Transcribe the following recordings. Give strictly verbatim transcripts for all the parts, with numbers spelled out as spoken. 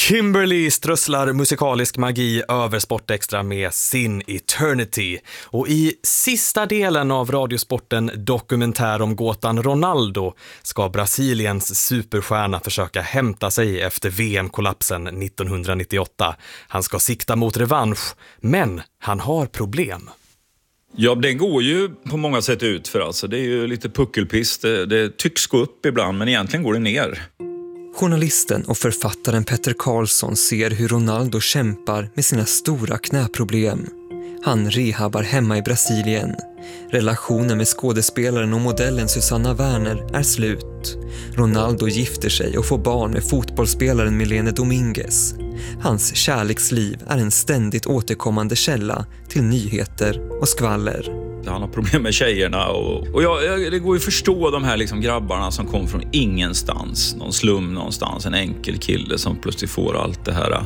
Kimberly strösslar musikalisk magi över Sport Extra med sin Eternity. Och i sista delen av Radiosporten dokumentär om gåtan Ronaldo ska Brasiliens superstjärna försöka hämta sig efter V M-kollapsen nittonhundranittioåtta. Han ska sikta mot revansch, men han har problem. Ja, det går ju på många sätt ut för alltså. Det är ju lite puckelpiss. Det, det tycks gå upp ibland, men egentligen går det ner. Journalisten och författaren Petter Karlsson ser hur Ronaldo kämpar med sina stora knäproblem. Han rehabar hemma i Brasilien. Relationen med skådespelaren och modellen Susanna Werner är slut. Ronaldo gifter sig och får barn med fotbollsspelaren Milene Dominguez. Hans kärleksliv är en ständigt återkommande källa till nyheter och skvaller. Han har problem med tjejerna och, och jag, jag, det går ju att förstå de här liksom grabbarna som kom från ingenstans, någon slum någonstans, en enkel kille som plötsligt får allt det här.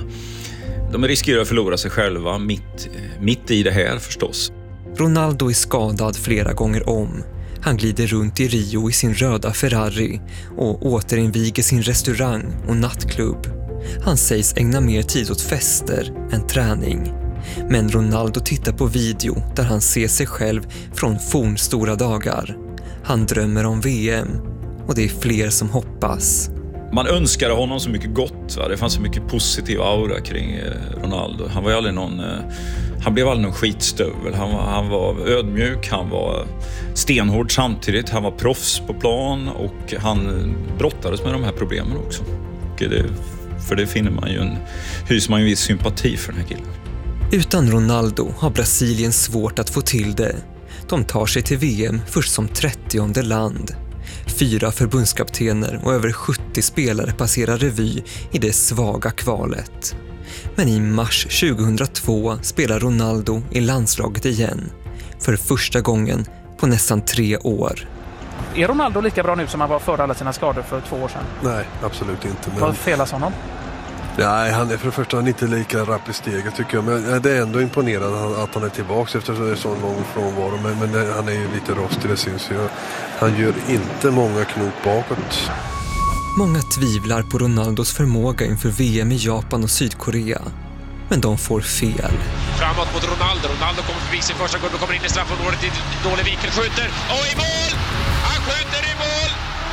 De riskerar att förlora sig själva mitt, mitt i det här förstås. Ronaldo är skadad flera gånger om. Han glider runt i Rio i sin röda Ferrari och återinviger sin restaurang och nattklubb. Han sägs ägna mer tid åt fester än träning. Men Ronaldo tittar på video där han ser sig själv från fornstora dagar. Han drömmer om V M och det är fler som hoppas. Man önskade honom så mycket gott. Va? Det fanns så mycket positiv aura kring Ronaldo. Han var ju aldrig någon, han blev aldrig någon skitstövel. Han var, han var ödmjuk, han var stenhård samtidigt. Han var proffs på plan och han brottades med de här problemen också. Och det, för det finner man ju en, hyser man ju en viss sympati för den här killen. Utan Ronaldo har Brasilien svårt att få till det. De tar sig till V M först som trettionde land. Fyra förbundskaptener och över sjuttio spelare passerar revy i det svaga kvalet. Men i mars tjugohundratvå spelar Ronaldo i landslaget igen. För första gången på nästan tre år. Är Ronaldo lika bra nu som han var före alla sina skador för två år sedan? Nej, absolut inte. Men... Vad felas honom? Nej, han är för det första han är inte lika rapp i steget tycker jag. Men det är ändå imponerande att han är tillbaka efter så, så lång frånvaro. Men, men han är ju lite rostig, det syns ju. Han gör inte många knop bakåt. Många tvivlar på Ronaldos förmåga inför V M i Japan och Sydkorea. Men de får fel. Framåt mot Ronaldo. Ronaldo kommer förbi sin första gubbe, kommer in i straffområdet i dålig vinkel, skjuter. Och i mål! Han skjuter i mål!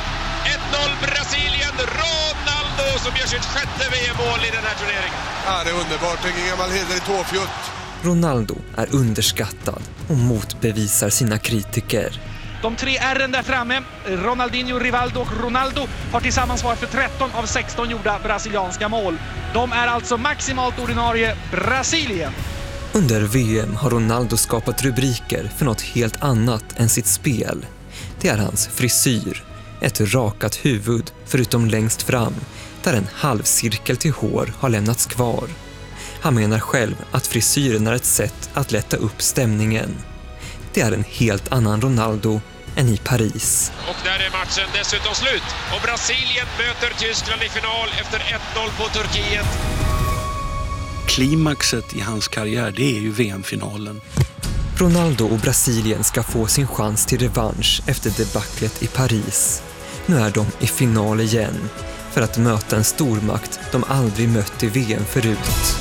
ett noll Brasilien. Ronaldo som gör sitt sjätte V M-mål i den här turneringen. Ja, det är underbart. En gammal hederlig tåfjutt. Ronaldo är underskattad och motbevisar sina kritiker. De tre R:en där framme, Ronaldinho, Rivaldo och Ronaldo, har tillsammans svarat för tretton av sexton gjorda brasilianska mål. De är alltså maximalt ordinarie Brasilien. Under V M har Ronaldo skapat rubriker för något helt annat än sitt spel. Det är hans frisyr. Ett rakat huvud förutom längst fram, där en halvcirkel till hår har lämnats kvar. Han menar själv att frisyren är ett sätt att lätta upp stämningen. Det är en helt annan Ronaldo än i Paris. Och där är matchen dessutom slut. Och Brasilien möter Tyskland i final efter ett noll på Turkiet. Klimaxet i hans karriär, det är ju V M-finalen. Ronaldo och Brasilien ska få sin chans till revansch efter debaclet i Paris. Nu är de i final igen för att möta en stormakt de aldrig mött i V M förut.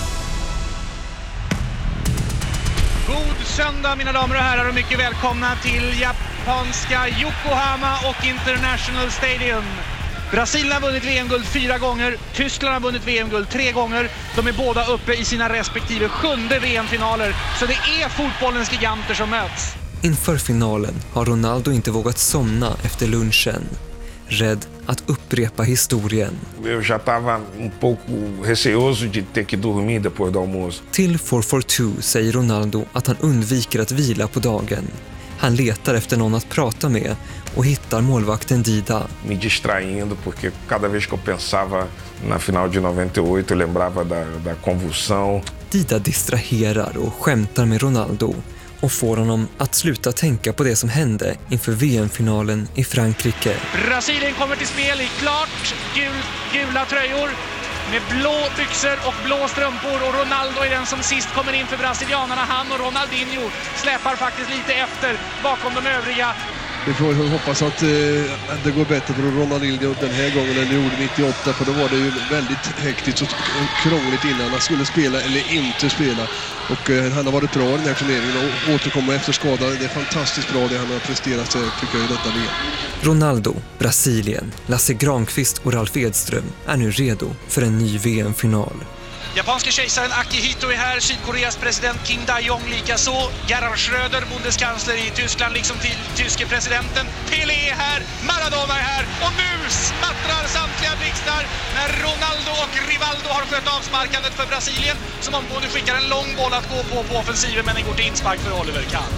God söndag mina damer och herrar och mycket välkomna till japanska Yokohama och International Stadium. Brasilien har vunnit V M-guld fyra gånger, Tyskland har vunnit V M-guld tre gånger. De är båda uppe i sina respektive sjunde V M-finaler, så det är fotbollens giganter som möts. Inför finalen har Ronaldo inte vågat somna efter lunchen. Rädd att upprepa historien. Jag já estava um pouco receoso de ter que dormir depois do almoço. Till four four two säger Ronaldo att han undviker att vila på dagen. Han letar efter någon att prata med och hittar målvakten Dida. Me distraindo porque cada vez que eu pensava na final de noventa-oito eu lembrava da da convulsão. Dida distraherar och skämtar med Ronaldo och får honom att sluta tänka på det som hände inför V M-finalen i Frankrike. Brasilien kommer till spel i klart gul, gula tröjor med blå byxor och blå strumpor, och Ronaldo är den som sist kommer in för brasilianerna. Han och Ronaldinho släpar faktiskt lite efter bakom de övriga. Vi får hoppas att eh, det går bättre för Ronaldinho den här gången än det gjorde nittioåtta, för då var det ju väldigt hektiskt och krångligt innan han skulle spela eller inte spela. Och eh, han har varit bra i den här turneringen och återkommer efter skada. Det är fantastiskt bra det han har presterat, tycker jag, i detta V M. Ronaldo, Brasilien, Lasse Granqvist och Ralf Edström är nu redo för en ny V M-final. Japanske kejsaren Akihito är här, Sydkoreas president Kim Dae-jong likaså, Gerhard Schröder, bondskansler i Tyskland, liksom till tyske presidenten. Pelé är här, Maradona är här och nu smattrar samtliga blixtar när Ronaldo och Rivaldo har skött avsparkandet för Brasilien, som omgående skickar en lång boll att gå på på offensiven, men den går till inspark för Oliver Kahn.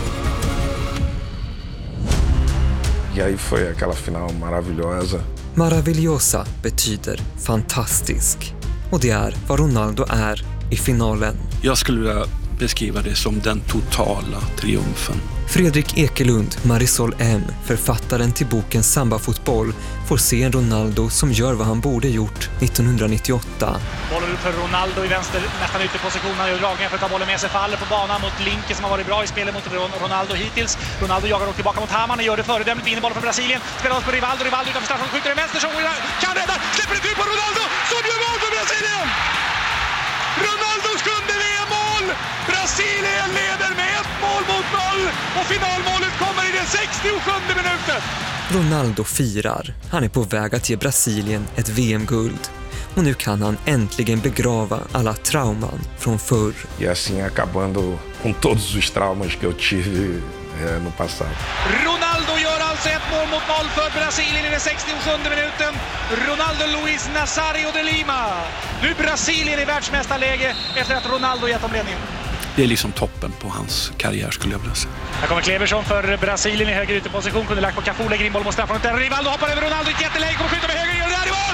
E aí foi aquela final maravilhosa. Maravilhosa betyder fantastisk. Och det är vad Ronaldo är i finalen. Jag skulle vilja beskriva det som den totala triumfen. Fredrik Ekelund, Marisol M, författaren till boken Samba-fotboll, får se en Ronaldo som gör vad han borde gjort nittonhundranittioåtta. Bollen ut för Ronaldo i vänster, nästan ute i position. Han gör dragningar för att ta bollen med sig, faller på banan mot Linke som har varit bra i spelet mot Ronaldo hittills. Ronaldo jagar och tillbaka mot Hamann och gör det föredömligt, vinner bollen för Brasilien. Spelar oss på Rivaldo, Rivaldo utanför straffen, skjuter en vänster som kan rädda, släpper det ut på Ronaldo som gör mål för Brasilien! Ronaldos sjunde V M-mål! Brasilien leder med ett mål mot noll och finalmålet kommer i den sextiosjunde minuten. Ronaldo firar. Han är på väg att ge Brasilien ett V M-guld. Och nu kan han äntligen begrava alla trauman från förr. E assim acabando com todos os traumas que eu tive eh, no passado. Ronaldo gör alltså ett mål mot noll för Brasilien i den sextiosjunde minuten. Ronaldo Luis Nazario de Lima. Nu Brasilien i världsmästarläge efter att Ronaldo gett dem ledningen. Det är liksom toppen på hans karriär, skulle jag vilja säga. Här kommer Kleversson för Brasilien i höger ytterposition. Kunde lagt på Cafu, lägger in boll mot straffområdet. Rivaldo hoppar över Ronaldo i ett jätteläge, kommer skjuta med höger, gör det här i mål!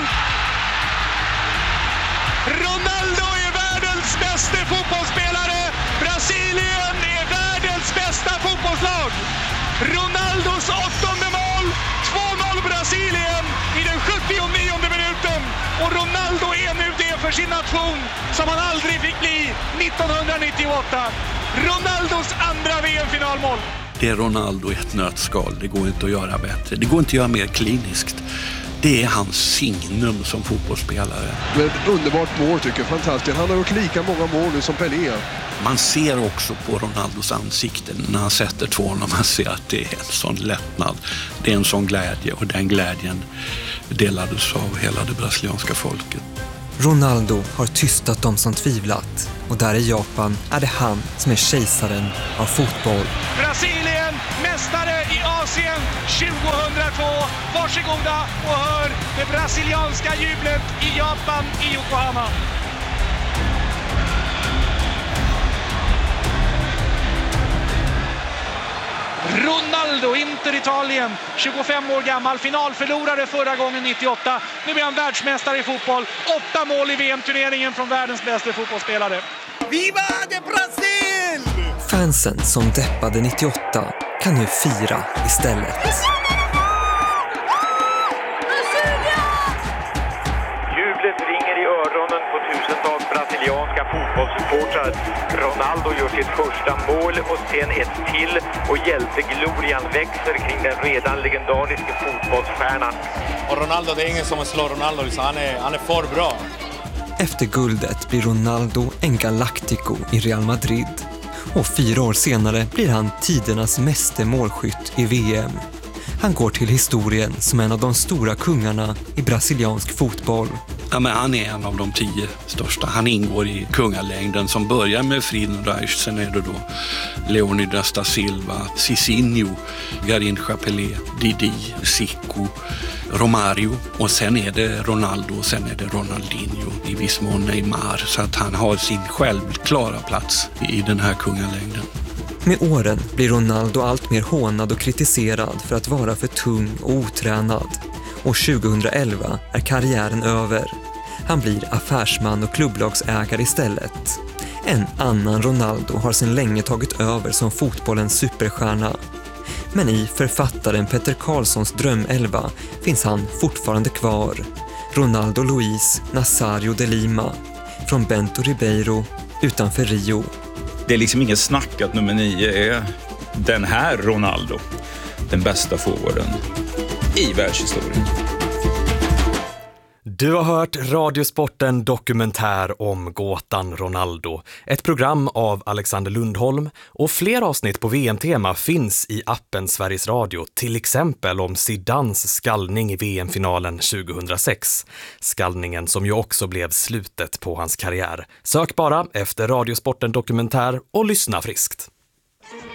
Ronaldo är världens bästa fotbollsspelare. Brasilien är världens bästa fotbollslag. Ronaldos åttonde mål, två noll Brasilien i den sjuttionionde minuten. Och Ronaldo är nu det för sin nation som han aldrig fick bli nittonhundranittioåtta. Ronaldos andra V M-finalmål. Det är Ronaldo i ett nötskal. Det går inte att göra bättre. Det går inte att göra mer kliniskt. Det är hans signum som fotbollsspelare. Det är ett underbart mål, tycker jag. Fantastiskt. Han har gjort lika många mål nu som Pelé. Man ser också på Ronaldos ansikte när han sätter två, när man ser att det är en sån lättnad. Det är en sån glädje, och den glädjen delades av hela det brasilianska folket. Ronaldo har tystat dem som tvivlat. Och där i Japan är det han som är kejsaren av fotboll. Brasilien, mästare i Asien tjugohundratvå. Varsågoda och hör det brasilianska jublet i Japan, i Yokohama. Ronaldo, Inter Italien, tjugofem år gammal, finalförlorare förra gången nittioåtta. Nu är han världsmästare i fotboll, åtta mål i V M-turneringen från världens bästa fotbollsspelare. Viva de Brasil! Fansen som deppade nittioåtta kan nu fira istället. Jublet ringer i öronen på tusentals brasilianska fotbollssupportrar. Ronaldo gör sitt första mål och sen ett till, och hjälteglorian växer kring den redan legendariska fotbollsstjärnan. Och Ronaldo, det är ingen som slår Ronaldo, så han är, han är för bra. Efter guldet blir Ronaldo en galactico i Real Madrid. Och fyra år senare blir han tidernas meste målskytt i V M. Han går till historien som en av de stora kungarna i brasiliansk fotboll. Ja, men han är en av de tio största. Han ingår i kungalängden som börjar med Friedreich, sen är det då Leonidas da Silva, Cicinho, Garrincha Pelé, Didi, Zico, Romario, och sen är det Ronaldo och sen är det Ronaldinho, i viss mån Neymar, så att han har sin självklara plats i den här kungalängden. Med åren blir Ronaldo allt mer hånad och kritiserad för att vara för tung och otränad. Och tjugohundraelva är karriären över. Han blir affärsman och klubblagsägare istället. En annan Ronaldo har sedan länge tagit över som fotbollens superstjärna. Men i författaren Petter Karlssons drömelva finns han fortfarande kvar. Ronaldo Luis Nazario de Lima från Bento Ribeiro utanför Rio. Det är liksom inget snack att nummer nio är den här Ronaldo. den bästa forwarden i världshistorien. Du har hört Radiosporten dokumentär om gåtan Ronaldo. Ett program av Alexander Lundholm, och fler avsnitt på V M-tema finns i appen Sveriges Radio, till exempel om Zidans skallning i V M-finalen tjugohundrasex. Skallningen som ju också blev slutet på hans karriär. Sök bara efter Radiosporten dokumentär och lyssna friskt.